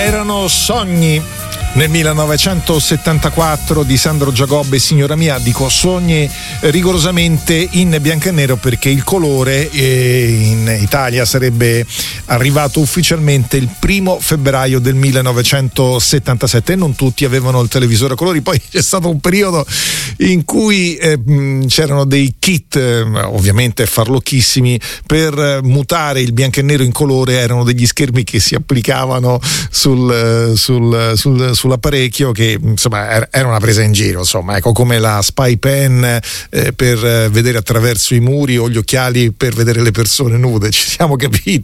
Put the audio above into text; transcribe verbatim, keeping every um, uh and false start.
Erano sogni. Nel millenovecentosettantaquattro di Sandro Giacobbe, signora mia, dico sogni rigorosamente in bianco e nero, perché il colore eh, in Italia sarebbe arrivato ufficialmente il primo febbraio del millenovecentosettantasette e non tutti avevano il televisore a colori. Poi c'è stato un periodo in cui eh, c'erano dei kit, eh, ovviamente farlocchissimi, per mutare il bianco e nero in colore. Erano degli schermi che si applicavano sul, sul, sul sull'apparecchio, che insomma era una presa in giro, insomma, ecco, come la spy pen eh, per vedere attraverso i muri o gli occhiali per vedere le persone nude, ci siamo capiti.